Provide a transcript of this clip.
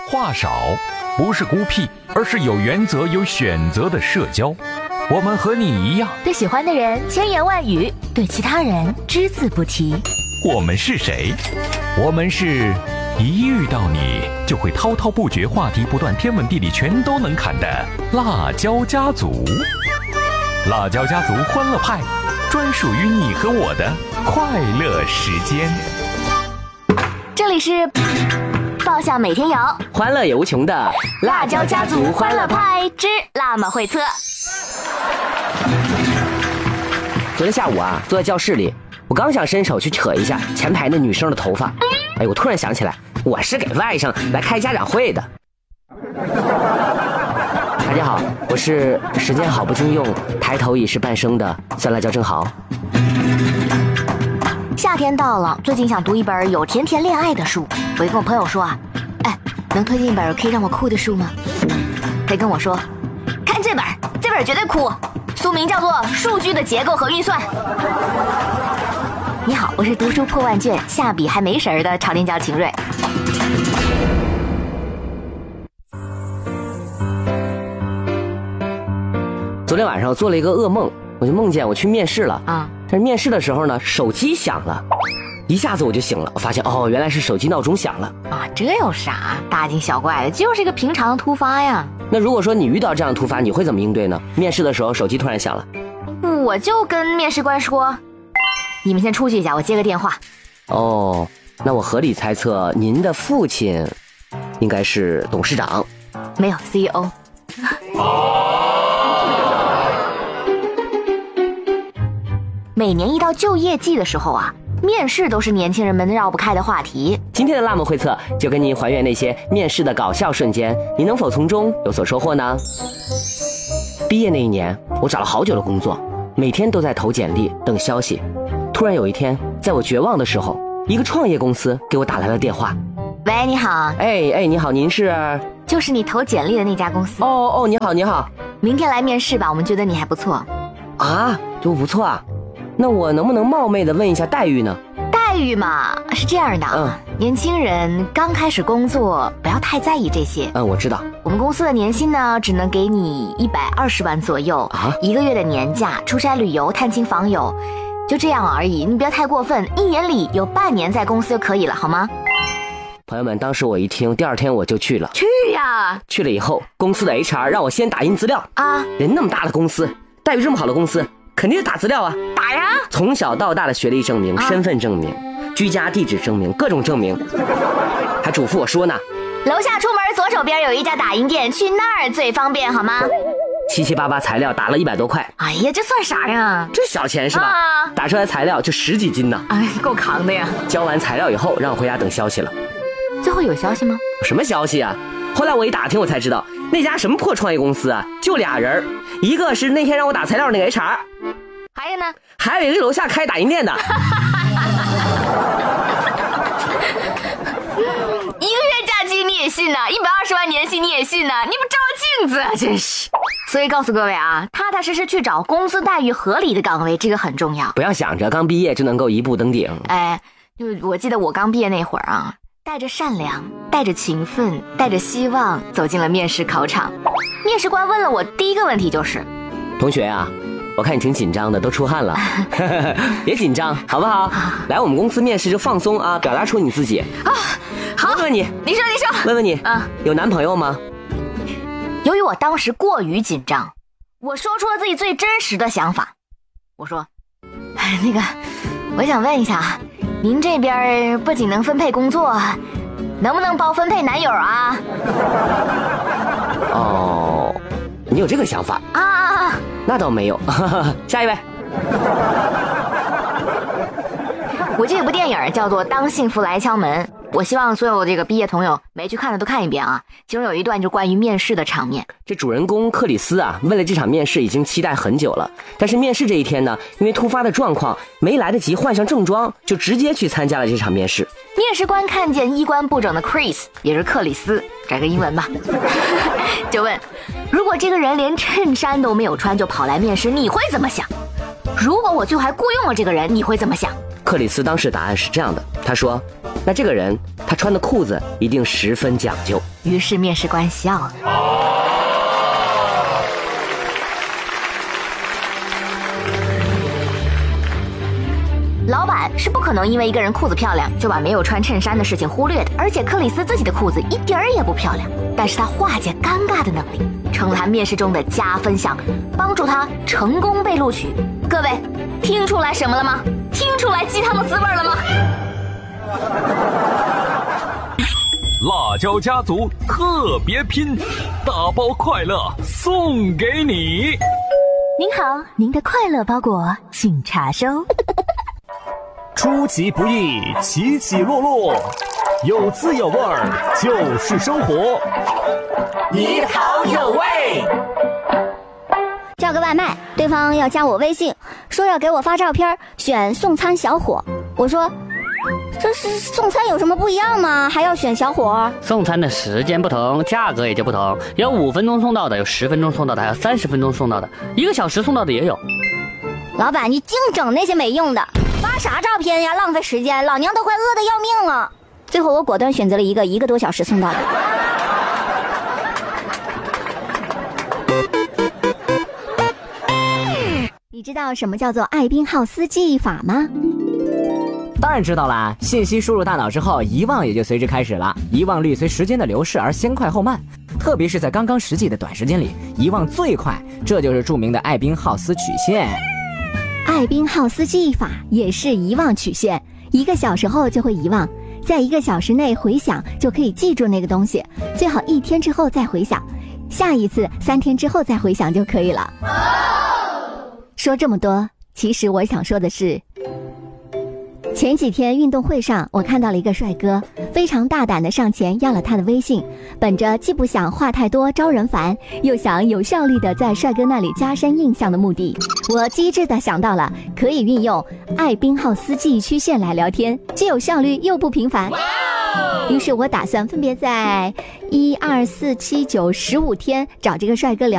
话少，不是孤僻，而是有原则、有选择的社交。我们和你一样， 对喜欢的人千言万语，对其他人只字不提。 我们是谁？我们是一遇到你就会滔滔不绝，话题不断，天文地理全都能侃的辣椒家族。辣椒家族欢乐派，专属于你和我的快乐时间。 这里是爆笑每天有， 欢乐也无穷的辣椒家族欢乐派之辣妈会测。 昨天下午啊，坐在教室里，我刚想伸手去扯一下前排那女生的头发，哎，我突然想起来，我是给外甥来开家长会的。大家好，我是时间好不经用，抬头已是半生的酸辣椒正好。 夏天到了，最近想读一本有甜甜恋爱的书。我就跟我朋友说啊，能推荐一本可以让我哭的书吗？他跟我说，看这本绝对哭。书名叫做《数据的结构和运算》。你好，我是读书破万卷，下笔还没神的炒店椒秦瑞。 昨天晚上我做了一个噩梦，我就梦见我去面试了但是面试的时候呢，手机响了，一下子我就醒了，我发现原来是手机闹钟响了啊，这有啥大惊小怪的，就是一个平常的突发呀。 那如果说你遇到这样突发，你会怎么应对呢？面试的时候手机突然响了， 我就跟面试官说，你们先出去一下，我接个电话。 那我合理猜测您的父亲应该是董事长。 没有 CEO。每年一到就业季的时候啊，面试都是年轻人们绕不开的话题。 今天的辣妈会测就跟您还原那些面试的搞笑瞬间，您能否从中有所收获呢？毕业那一年，我找了好久的工作，每天都在投简历等消息。突然有一天，在我绝望的时候，一个创业公司给我打来了电话。 喂，你好。 你好，您是？ 就是你投简历的那家公司。 你好。 明天来面试吧，我们觉得你还不错。 啊，就不错啊。那我能不能冒昧的问一下待遇呢？ 待遇嘛，是这样的，年轻人刚开始工作，不要太在意这些。 我知道。 我们公司的年薪呢，只能给你120万左右，1个月的年假，出差旅游，探亲访友，就这样而已，你不要太过分。1年里有半年在公司就可以了，好吗？ 朋友们，当时我一听，第二天我就去了。 去呀！ 去了以后，公司的 HR 让我先打印资料啊。人那么大的公司，待遇这么好的公司，肯定是打资料啊。 打呀！ 从小到大的学历证明、身份证明、居家地址证明，各种证明。还嘱咐我说呢， 楼下出门左手边有一家打印店，去那儿最方便，好吗？ 七七八八材料打了100多块。 哎呀，这算啥呀？ 这小钱是吧？打出来材料就10几斤呢。 够扛的呀。 交完材料以后，让我回家等消息了。 最后有消息吗？ 什么消息啊？后来我一打听，我才知道那家什么破创业公司啊，就俩人，一个是那天让我打材料那个 HR， 还有呢？ 还有一个楼下开打印店的。 1个月假期你也信呢？120万年薪你也信呢？你不照镜子啊，真是。所以告诉各位啊，踏踏实实去找工资待遇合理的岗位，这个很重要。 不要想着刚毕业就能够一步登顶。 就我记得我刚毕业那会儿啊，带着善良，带着勤奋，带着希望走进了面试考场。面试官问了我第一个问题就是， 同学啊，我看你挺紧张的，都出汗了。别紧张好不好？来我们公司面试就放松啊，表达出你自己啊。好，问问你， 你说问问你有男朋友吗？ 由于我当时过于紧张，我说出了自己最真实的想法。我说，我想问一下，您这边不仅能分配工作，能不能包分配男友啊？ 你有这个想法啊？ 那倒没有。下一位。 我记得有部电影叫做《当幸福来敲门》，我希望所有这个毕业同友没去看的都看一遍啊。其中有一段就是关于面试的场面。这主人公克里斯啊，为了这场面试已经期待很久了，但是面试这一天呢，因为突发的状况没来得及换上正装，就直接去参加了这场面试。 面试官看见衣冠不整的 Chris， 也是克里斯，改个英文吧，就问，如果这个人连衬衫都没有穿就跑来面试，你会怎么想？如果我最后还雇佣了这个人，你会怎么想？ 克里斯当时答案是这样的，他说， 那这个人他穿的裤子一定十分讲究。 于是面试官笑了。老板是不可能因为一个人裤子漂亮就把没有穿衬衫的事情忽略的，而且克里斯自己的裤子一点儿也不漂亮，但是他化解尴尬的能力成了他面试中的加分项，帮助他成功被录取。各位听出来什么了吗？听出来鸡汤的滋味了吗？ 辣椒家族特别拼，大包快乐送给你。 您好，您的快乐包裹请查收。 出其不意，起起落落，有滋有味儿就是生活。 你好有味。 叫个外卖，对方要加我微信，说要给我发照片，选送餐小伙。我说这是送餐有什么不一样吗？还要选小伙？ 送餐的时间不同，价格也就不同，有5分钟送到的，有10分钟送到的，还有30分钟送到的，1个小时送到的也有。 老板，你净整那些没用的，发啥照片呀？浪费时间，老娘都快饿得要命了。最后我果断选择了1个多小时送到的。你知道什么叫做艾宾浩斯记忆法吗？ 当然知道啦，信息输入大脑之后，遗忘也就随之开始了。遗忘率随时间的流逝而先快后慢，特别是在刚刚实际的短时间里，遗忘最快，这就是著名的艾宾浩斯曲线。 艾宾浩斯记忆法也是遗忘曲线，1个小时后就会遗忘，在1个小时内回想就可以记住那个东西，最好1天之后再回想，下一次3天之后再回想就可以了。说这么多，其实我想说的是，前几天运动会上，我看到了一个帅哥，非常大胆地上前要了他的微信，本着既不想话太多招人烦，又想有效率地在帅哥那里加深印象的目的，我机智地想到了可以运用艾宾浩斯记忆曲线来聊天，既有效率又不频繁。于是我打算分别在1、2、4、7、9、15天找这个帅哥聊